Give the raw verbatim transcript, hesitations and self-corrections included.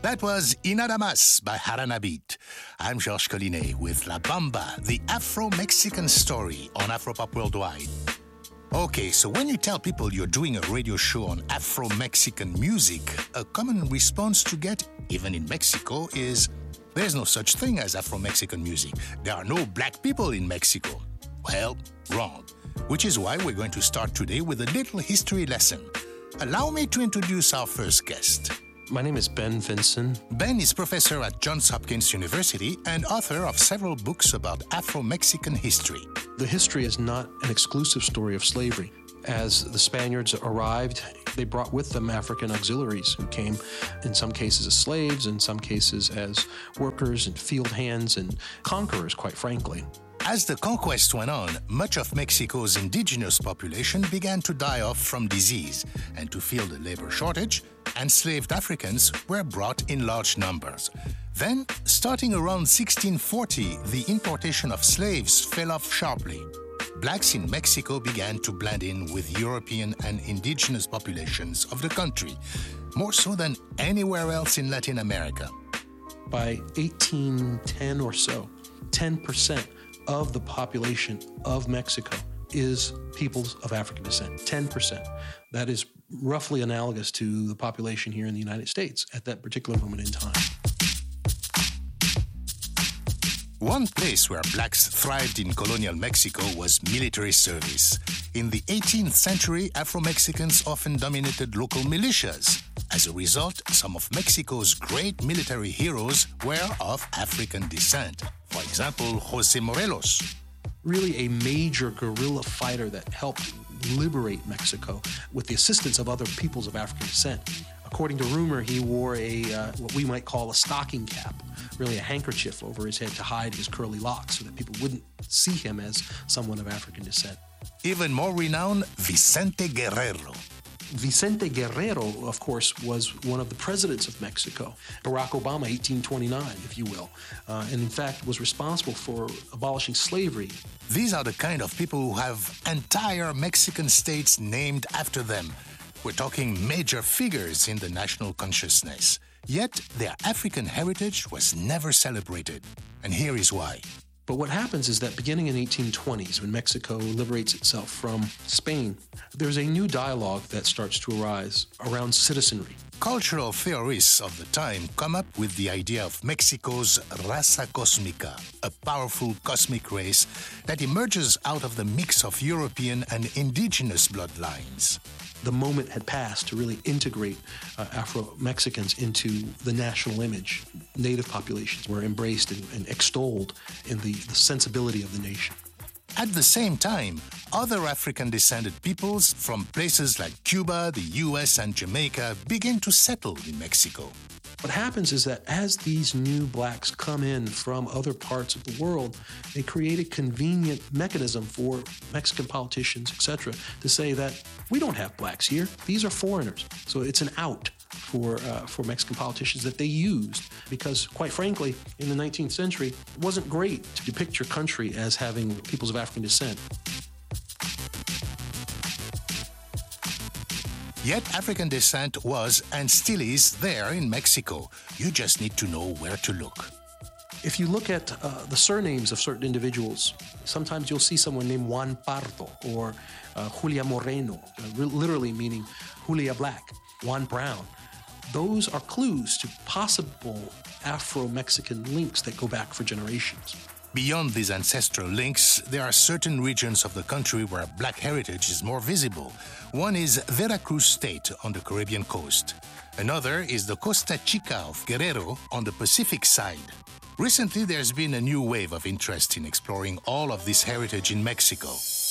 That was Inadamas by Haranabit. I'm Georges Collinet with La Bamba, the Afro-Mexican story on Afropop Worldwide. Okay, so when you tell people you're doing a radio show on Afro-Mexican music, a common response to get, even in Mexico, is there's no such thing as Afro-Mexican music. There are no black people in Mexico. Well, wrong. Which is why we're going to start today with a little history lesson. Allow me to introduce our first guest. My name is Ben Vinson. Ben is professor at Johns Hopkins University and author of several books about Afro-Mexican history. The history is not an exclusive story of slavery. As the Spaniards arrived, they brought with them African auxiliaries who came in some cases as slaves, in some cases as workers and field hands and conquerors, quite frankly. As the conquest went on, much of Mexico's indigenous population began to die off from disease, and to fill the labor shortage, enslaved Africans were brought in large numbers. Then, starting around sixteen forty, the importation of slaves fell off sharply. Blacks in Mexico began to blend in with European and indigenous populations of the country, more so than anywhere else in Latin America. By eighteen ten or so, ten percent of the population of Mexico is peoples of African descent, ten percent. That is roughly analogous to the population here in the United States at that particular moment in time. One place where blacks thrived in colonial Mexico was military service. In the eighteenth century, Afro-Mexicans often dominated local militias. As a result, some of Mexico's great military heroes were of African descent. For example, José Morelos. Really a major guerrilla fighter that helped liberate Mexico with the assistance of other peoples of African descent. According to rumor, he wore a uh, what we might call a stocking cap, really a handkerchief over his head to hide his curly locks so that people wouldn't see him as someone of African descent. Even more renowned, Vicente Guerrero. Vicente Guerrero, of course, was one of the presidents of Mexico. Barack Obama, eighteen twenty-nine, if you will, uh, and in fact was responsible for abolishing slavery. These are the kind of people who have entire Mexican states named after them. We're talking major figures in the national consciousness. Yet their African heritage was never celebrated. And here is why. But what happens is that beginning in eighteen twenties, when Mexico liberates itself from Spain, there's a new dialogue that starts to arise around citizenry. Cultural theorists of the time come up with the idea of Mexico's raza cósmica, a powerful cosmic race that emerges out of the mix of European and indigenous bloodlines. The moment had passed to really integrate uh, Afro-Mexicans into the national image. Native populations were embraced and, and extolled in the, the sensibility of the nation. At the same time, other African-descended peoples from places like Cuba, the U S, and Jamaica begin to settle in Mexico. What happens is that as these new blacks come in from other parts of the world, they create a convenient mechanism for Mexican politicians, et cetera, to say that we don't have blacks here. These are foreigners. So it's an out for uh, for Mexican politicians that they used because, quite frankly, in the nineteenth century, it wasn't great to depict your country as having peoples of African descent. Yet African descent was and still is there in Mexico. You just need to know where to look. If you look at uh, the surnames of certain individuals, sometimes you'll see someone named Juan Pardo or uh, Julia Moreno, uh, re- literally meaning Julia Black, Juan Brown. Those are clues to possible Afro-Mexican links that go back for generations. Beyond these ancestral links, there are certain regions of the country where black heritage is more visible. One is Veracruz State on the Caribbean coast. Another is the Costa Chica of Guerrero on the Pacific side. Recently, there's been a new wave of interest in exploring all of this heritage in Mexico.